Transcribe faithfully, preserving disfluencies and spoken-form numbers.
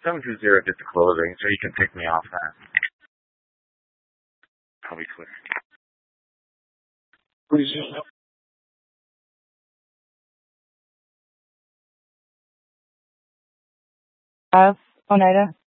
seven two zero gets the closing, so you can pick me off that. I'll be quick. Please. Five, Oneida.